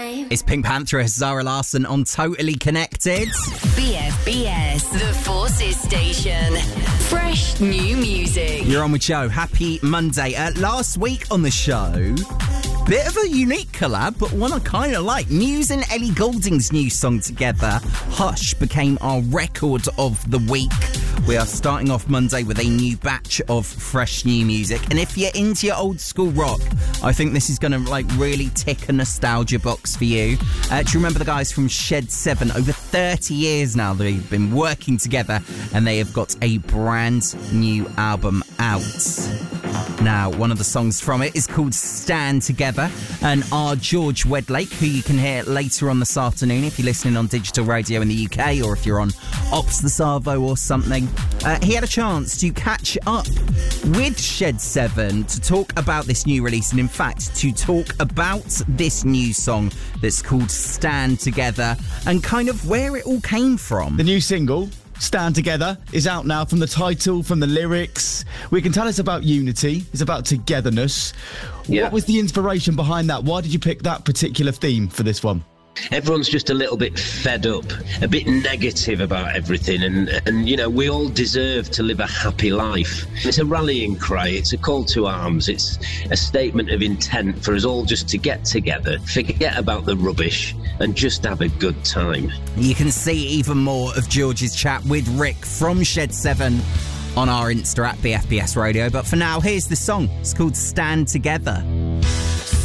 time. It's Pink Pantheress, Zara Larsson on Totally Connected. BFBS, the Forces Station. Fresh new music. You're on with Joe. Happy Monday. Last week on the show, bit of a unique collab, but one I kind of like. Muse and Ellie Goulding's new song together, Hush, became our record of the week. We are starting off Monday with a new batch of fresh new music. And if you're into your old school rock, I think this is going to really tick a nostalgia box for you. Do you remember the guys from Shed 7? Over 30 years now they've been working together and they have got a brand new album out. Now, one of the songs from it is called Stand Together, and our George Wedlake, who you can hear later on this afternoon if you're listening on digital radio in the UK or if you're on Ops the Savo or something, he had a chance to catch up with Shed 7 to talk about this new release, and in fact to talk about this new song that's called Stand Together and kind of where it all came from. The new single, Stand Together, is out now. From the title, from the lyrics, we can tell it's about unity, it's about togetherness. Yeah. What was the inspiration behind that? Why did you pick that particular theme for this one? Everyone's just a little bit fed up, a bit negative about everything, and you know, we all deserve to live a happy life. It's a rallying cry, it's a call to arms, it's a statement of intent for us all just to get together, forget about the rubbish and just have a good time. You can see even more of George's chat with Rick from Shed 7 on our Insta at BFBS Radio, but for now, here's the song. It's called Stand Together.